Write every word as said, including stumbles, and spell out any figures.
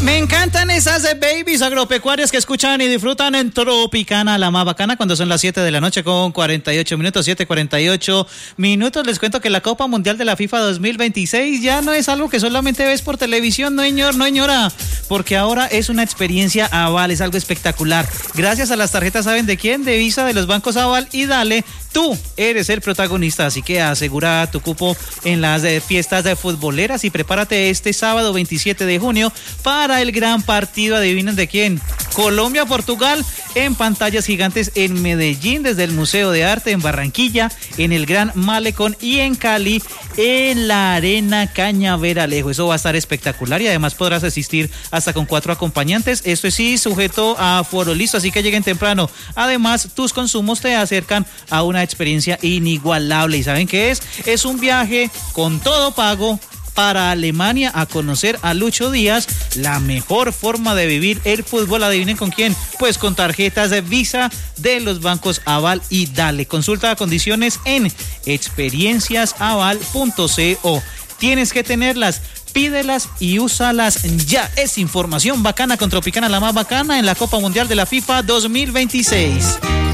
Me encantan esas babies agropecuarias que escuchan y disfrutan en Tropicana, la más bacana, cuando son las siete de la noche con cuarenta y ocho minutos, siete cuarenta y ocho minutos. Les cuento que la Copa Mundial de la FIFA dos mil veintiséis ya no es algo que solamente ves por televisión, no señor, no señora, porque ahora es una experiencia Aval, es algo espectacular. Gracias a las tarjetas, ¿saben de quién? De Visa, de los bancos Aval, y dale, tú eres el protagonista, así que asegura tu cupo en las de fiestas de futboleras y prepárate este sábado veintisiete de junio para el gran partido. ¿Adivinen de quién? Colombia-Portugal en pantallas gigantes en Medellín, desde el Museo de Arte, en Barranquilla, en el Gran Malecón, y en Cali, en la Arena Cañaveralejo. Eso va a estar espectacular y además podrás asistir hasta con cuatro acompañantes. Esto sí, sujeto a aforo, listo, así que lleguen temprano. Además, tus consumos te acercan a una experiencia inigualable. ¿Y saben qué es? Es un viaje con todo pago para Alemania a conocer a Lucho Díaz, la mejor forma de vivir el fútbol. ¿Adivinen con quién? Pues con tarjetas de Visa de los bancos Aval y Dale. Consulta condiciones en experiencias aval punto co. Tienes que tenerlas, pídelas y úsalas ya. Es información bacana con Tropicana, la más bacana en la Copa Mundial de la FIFA dos mil veintiséis.